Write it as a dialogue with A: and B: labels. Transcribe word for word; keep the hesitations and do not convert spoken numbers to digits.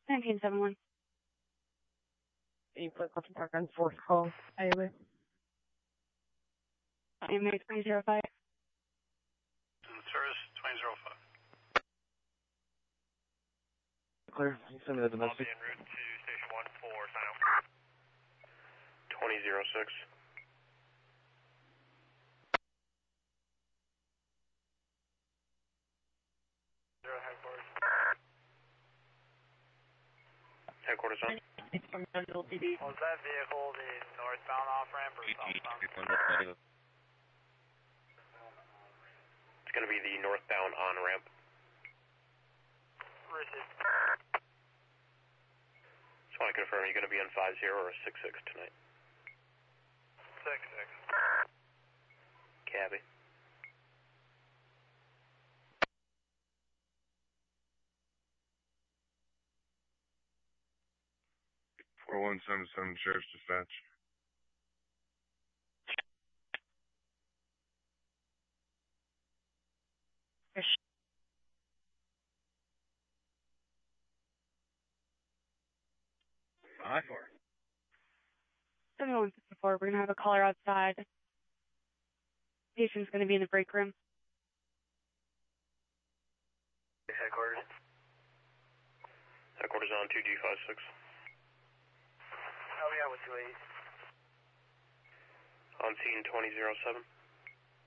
A: nineteen seventy-one.
B: You put Clifton Park on fourth call, A M A.
A: A M A twenty oh five.
C: Service twenty oh five.
D: Clear, you send me the domestic.
C: I'll be en route to station one for sign out. twenty oh six. Zero headquarters. Headquarters on.
B: It's from L T D.
C: Was that vehicle the northbound off-ramp or southbound? It's going to be the northbound on-ramp. Received. Just want to confirm, are you going to be on five zero or six six tonight? six six. Cabby.
E: four one seven seven Sheriff's Dispatch. I four.
A: seventy-one fifty-four, we're going to have a caller outside. Patient's going to be in the break room.
C: Headquarters. Headquarters on two G five six. Oh, yeah, with two eight. On scene twenty oh seven.